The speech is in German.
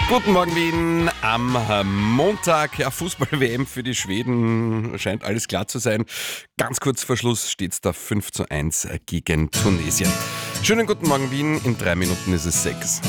Guten Morgen Wien am Montag. Ja, Fußball-WM für die Schweden scheint alles klar zu sein. Ganz kurz vor Schluss steht es da 5:1 gegen Tunesien. Schönen guten Morgen Wien, in 3 Minuten ist es 6.